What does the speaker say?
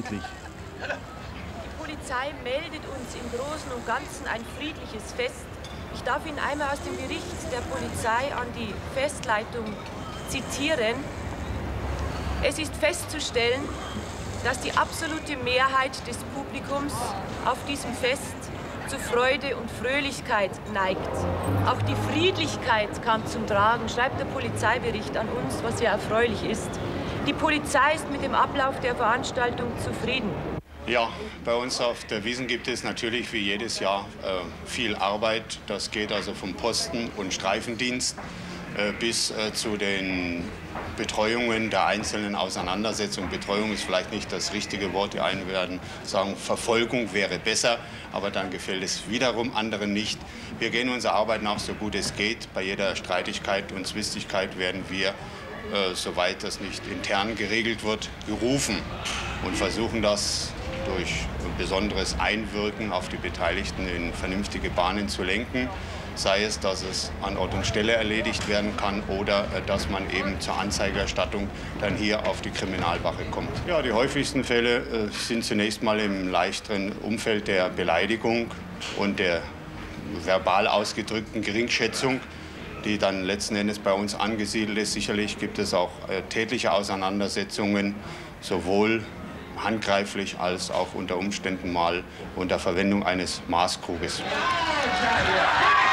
friedlich. Die Polizei meldet uns im Großen und Ganzen ein friedliches Fest. Ich darf Ihnen einmal aus dem Bericht der Polizei an die Festleitung zitieren. Es ist festzustellen, dass die absolute Mehrheit des Publikums auf diesem Fest zu Freude und Fröhlichkeit neigt. Auch die Friedlichkeit kam zum Tragen, schreibt der Polizeibericht an uns, was sehr erfreulich ist. Die Polizei ist mit dem Ablauf der Veranstaltung zufrieden. Ja, bei uns auf der Wiesn gibt es natürlich wie jedes Jahr viel Arbeit. Das geht also vom Posten- und Streifendienst bis zu den Betreuungen der einzelnen Auseinandersetzungen. Betreuung ist vielleicht nicht das richtige Wort. Die einen werden sagen, Verfolgung wäre besser, aber dann gefällt es wiederum anderen nicht. Wir gehen unserer Arbeit nach, so gut es geht. Bei jeder Streitigkeit und Zwistigkeit werden wir, soweit das nicht intern geregelt wird, gerufen und versuchen das durch besonderes Einwirken auf die Beteiligten in vernünftige Bahnen zu lenken. Sei es, dass es an Ort und Stelle erledigt werden kann oder dass man eben zur Anzeigerstattung dann hier auf die Kriminalwache kommt. Ja, die häufigsten Fälle sind zunächst mal im leichteren Umfeld der Beleidigung und der verbal ausgedrückten Geringschätzung, die dann letzten Endes bei uns angesiedelt ist. Sicherlich gibt es auch tätliche Auseinandersetzungen, sowohl handgreiflich als auch unter Umständen mal unter Verwendung eines Maßkruges.